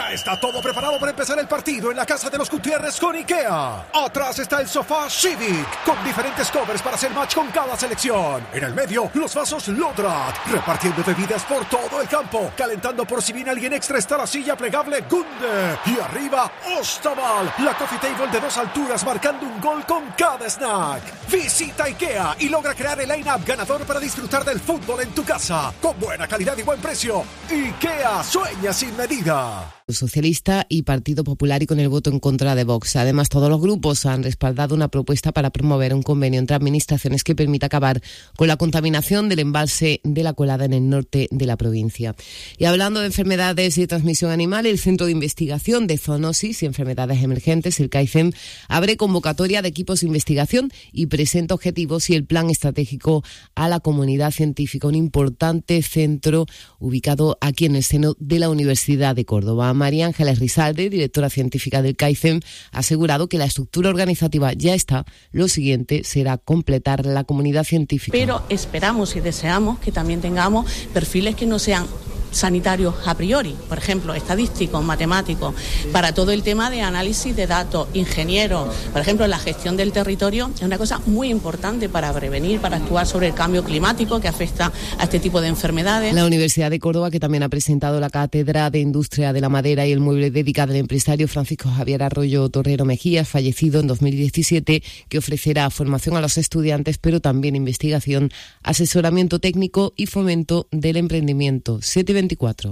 Ya está todo preparado para empezar el partido en la casa de los Gutiérrez con IKEA. Atrás está el sofá Civic, con diferentes covers para hacer match con cada selección. En el medio, los vasos Lodrat, repartiendo bebidas por todo el campo. Calentando por si viene alguien extra está la silla plegable Gunde. Y arriba, Ostaval, la coffee table de 2 alturas marcando un gol con cada snack. Visita IKEA y logra crear el line-up ganador para disfrutar del fútbol en tu casa. Con buena calidad y buen precio. IKEA, sueña sin medida. Socialista y Partido Popular y con el voto en contra de Vox. Además, todos los grupos han respaldado una propuesta para promover un convenio entre administraciones que permita acabar con la contaminación del embalse de la Colada en el norte de la provincia. Y hablando de enfermedades de transmisión animal, el Centro de Investigación de Zoonosis y Enfermedades Emergentes, el CAICEM, abre convocatoria de equipos de investigación y presenta objetivos y el plan estratégico a la comunidad científica, un importante centro ubicado aquí en el seno de la Universidad de Córdoba. María Ángeles Rizalde, directora científica del CAICEM, ha asegurado que la estructura organizativa ya está. Lo siguiente será completar la comunidad científica. Pero esperamos y deseamos que también tengamos perfiles que no sean sanitarios a priori, por ejemplo, estadísticos, matemáticos, para todo el tema de análisis de datos, ingenieros, por ejemplo, la gestión del territorio es una cosa muy importante para prevenir, para actuar sobre el cambio climático que afecta a este tipo de enfermedades. La Universidad de Córdoba, que también ha presentado la Cátedra de Industria de la Madera y el Mueble dedicada al empresario Francisco Javier Arroyo Torrero Mejías, fallecido en 2017, que ofrecerá formación a los estudiantes, pero también investigación, asesoramiento técnico y fomento del emprendimiento. 724.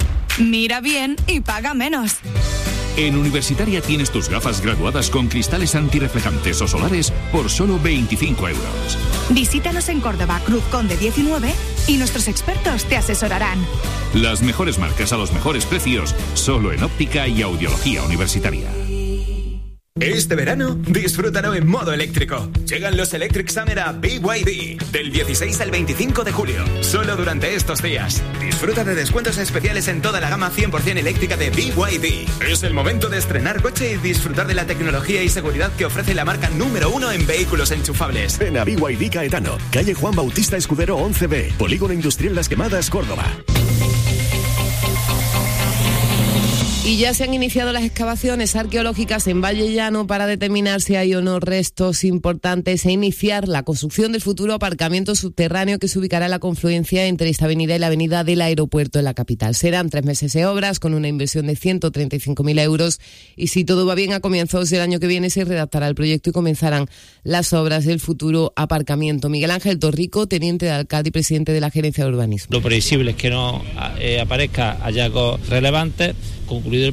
Mira bien y paga menos. En Universitaria tienes tus gafas graduadas con cristales antirreflejantes o solares por solo 25 euros. Visítanos en Córdoba, Cruz Conde 19 y nuestros expertos te asesorarán. Las mejores marcas a los mejores precios, solo en óptica y audiología universitaria. Este verano, disfrútalo en modo eléctrico. Llegan los Electric Summer a BYD, del 16 al 25 de julio, solo durante estos días. Disfruta de descuentos especiales en toda la gama 100% eléctrica de BYD. Es el momento de estrenar coche y disfrutar de la tecnología y seguridad que ofrece la marca número 1 en vehículos enchufables. Ven a BYD Caetano, calle Juan Bautista Escudero 11B, Polígono Industrial Las Quemadas, Córdoba. Y ya se han iniciado las excavaciones arqueológicas en Valle Llano para determinar si hay o no restos importantes e iniciar la construcción del futuro aparcamiento subterráneo que se ubicará en la confluencia entre esta avenida y la avenida del aeropuerto en la capital. Serán 3 meses de obras con una inversión de 135.000 euros y si todo va bien a comienzos del año que viene se redactará el proyecto y comenzarán las obras del futuro aparcamiento. Miguel Ángel Torrico, teniente de alcalde y presidente de la Gerencia de Urbanismo. Lo previsible es que no aparezca hallazgos relevantes. Concluido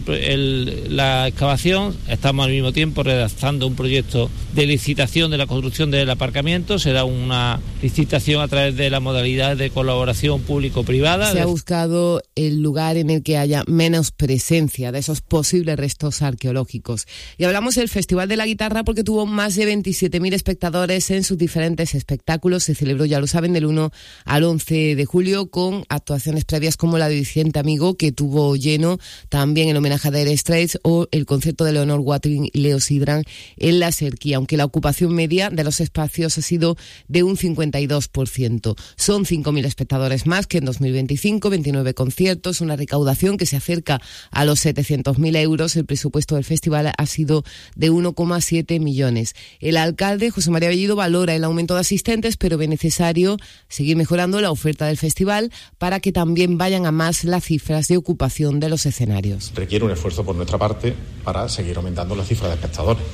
la excavación, estamos al mismo tiempo redactando un proyecto de licitación de la construcción del aparcamiento. Será una licitación a través de la modalidad de colaboración público-privada. Se ha buscado el lugar en el que haya menos presencia de esos posibles restos arqueológicos. Y hablamos del Festival de la Guitarra porque tuvo más de 27.000 espectadores en sus diferentes espectáculos. Se celebró, ya lo saben, del 1 al 11 de julio con actuaciones previas como la de Vicente Amigo, que tuvo lleno, también el homenaje a Dire Straits o el concierto de Leonor Watling y Leo Sidran en la Serquía, aunque la ocupación media de los espacios ha sido de un 52%. Son 5.000 espectadores más que en 2025, 29 conciertos, una recaudación que se acerca a los 700.000 euros. El presupuesto del festival ha sido de 1,7 millones. El alcalde, José María Bellido, valora el aumento de asistentes, pero ve necesario seguir mejorando la oferta del festival para que también vayan a más las cifras de ocupación de los escenarios. Requiere un esfuerzo por nuestra parte para seguir aumentando la cifra de espectadores.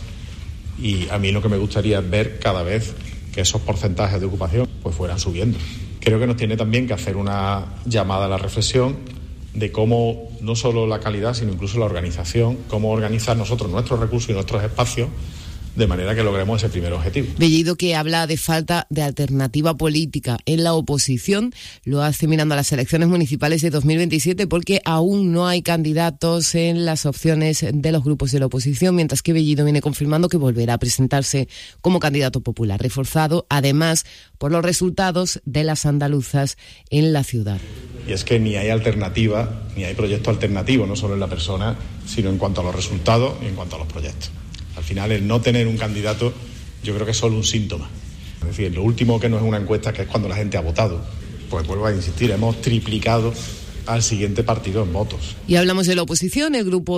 Y a mí lo que me gustaría es ver cada vez que esos porcentajes de ocupación pues fueran subiendo. Creo que nos tiene también que hacer una llamada a la reflexión de cómo no solo la calidad, sino incluso la organización, cómo organizar nosotros nuestros recursos y nuestros espacios de manera que logremos ese primer objetivo. Bellido, que habla de falta de alternativa política en la oposición, lo hace mirando a las elecciones municipales de 2027 porque aún no hay candidatos en las opciones de los grupos de la oposición, mientras que Bellido viene confirmando que volverá a presentarse como candidato popular, reforzado además por los resultados de las andaluzas en la ciudad. Y es que ni hay alternativa, ni hay proyecto alternativo, no solo en la persona, sino en cuanto a los resultados y en cuanto a los proyectos. Al final, el no tener un candidato, yo creo que es solo un síntoma. Es decir, lo último que no es una encuesta, que es cuando la gente ha votado. Pues vuelvo a insistir, hemos triplicado al siguiente partido en votos. Y hablamos de la oposición, el grupo